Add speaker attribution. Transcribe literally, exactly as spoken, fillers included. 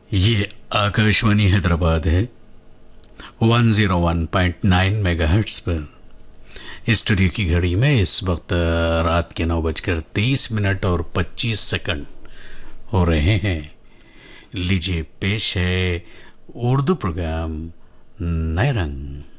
Speaker 1: ये आकाशवाणी हैदराबाद है one zero one point nine megahertz पर। स्टूडियो की घड़ी में इस वक्त रात के नौ बजकर तीस मिनट और पच्चीस सेकंड हो रहे हैं। लीजिए पेश है उर्दू प्रोग्राम नए रंग।